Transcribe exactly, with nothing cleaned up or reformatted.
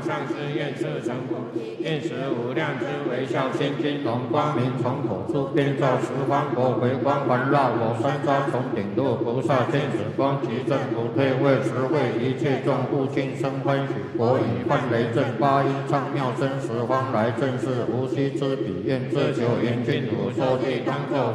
上师愿设成佛，愿使无量之微笑千金龙光明从口出，遍照十方国回光环绕我三沙从顶度菩萨天使光齐正不退为实惠一切众护尽生欢喜，国语幻雷震八音唱妙声十方来正是无须之彼愿自求严净土说地当作